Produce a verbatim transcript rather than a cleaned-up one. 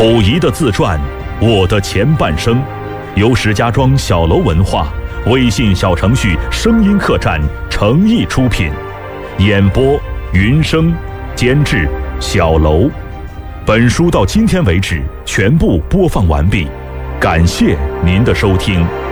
溥仪的自传《我的前半生》，由石家庄小楼文化微信小程序声音客栈诚意出品，演播云生，监制小楼。本书到今天为止全部播放完毕，感谢您的收听。